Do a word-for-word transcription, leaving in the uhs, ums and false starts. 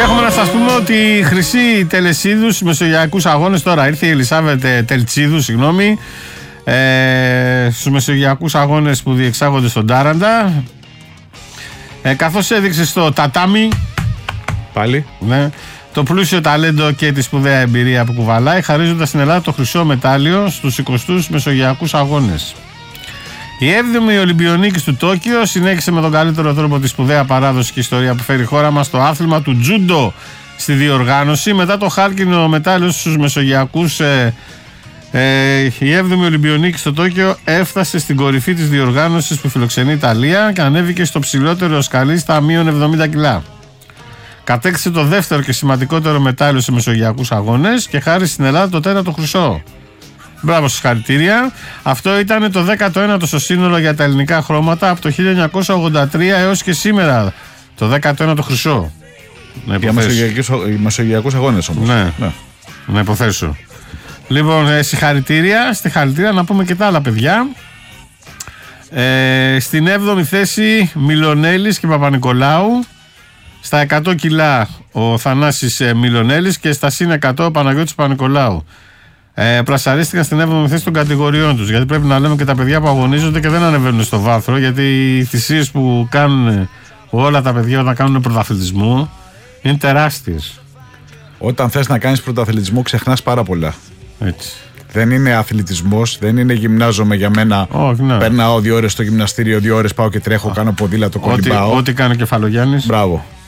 έχουμε να σας πούμε ότι η Χρυσή Τελεσίδου στους Μεσογειακούς Αγώνες, τώρα ήρθε η Ελισάβετ Τελτσίδου, συγγνώμη, ε, στους Μεσογειακούς Αγώνες που διεξάγονται στον Τάραντα, ε, καθώς έδειξε στο τατάμι πάλι, ναι, το πλούσιο ταλέντο και τη σπουδαία εμπειρία που κουβαλάει, χαρίζοντας στην Ελλάδα το χρυσό μετάλλιο στους εικοστούς Μεσογειακούς Αγώνες. Η έβδομη Ολυμπιονίκης του Τόκιο συνέχισε με τον καλύτερο τρόπο τη σπουδαία παράδοση και ιστορία που φέρει η χώρα μας στο άθλημα του τζούντο στη διοργάνωση. Μετά το χάλκινο μετάλλιο στους Μεσογειακούς, ε, ε, η έβδομη Ολυμπιονίκη στο Τόκιο έφτασε στην κορυφή της διοργάνωσης που φιλοξενεί η Ιταλία και ανέβηκε στο ψηλότερο σκαλί στα μείον εβδομήντα κιλά. Κατέκτησε το δεύτερο και σημαντικότερο μετάλλιο σε Μεσογειακούς Αγώνες και χάρισε στην Ελλάδα το τέταρτο χρυσό. Μπράβο, συγχαρητήρια. Αυτό ήταν το δέκατο ένατο στο σύνολο για τα ελληνικά χρώματα από το χίλια εννιακόσια ογδόντα τρία έως και σήμερα. Το δέκατο ένατο χρυσό. Για Μεσογειακούς Αγώνες όμως. Ναι, ναι. Να υποθέσω. Λοιπόν, ε, συγχαρητήρια. Στη χαρητήρια να πούμε και τα άλλα παιδιά. Ε, στην έβδομη θέση Μιλονέλης και Παπα-Νικολάου. Στα εκατό κιλά ο Θανάσης ε, Μιλονέλης και στα συν εκατό ο Παναγιώτης Παπα-Νικολάου. Ε, πλασαρίστηκαν στην έβδομη θέση των κατηγοριών τους. Γιατί πρέπει να λέμε και τα παιδιά που αγωνίζονται και δεν ανεβαίνουν στο βάθρο. Γιατί οι θυσίες που κάνουν όλα τα παιδιά όταν κάνουν πρωταθλητισμό είναι τεράστιες. Όταν θες να κάνεις πρωταθλητισμό, ξεχνάς πάρα πολλά. Έτσι. Δεν είναι αθλητισμός, δεν είναι γυμνάζομαι για μένα. Όχι, ναι. Περνάω δύο ώρες στο γυμναστήριο, δύο ώρες πάω και τρέχω, κάνω ποδήλατο, κολυμπάω. Ό,τι κάνει ο Κεφαλογιάννης. Μπράβο.